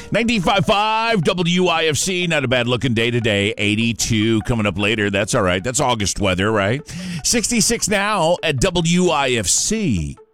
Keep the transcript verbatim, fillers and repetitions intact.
nineteen fifty-five W I F C, not a bad looking day today. eighty-two coming up later. That's all right. That's August weather, right? sixty-six now at W I F C.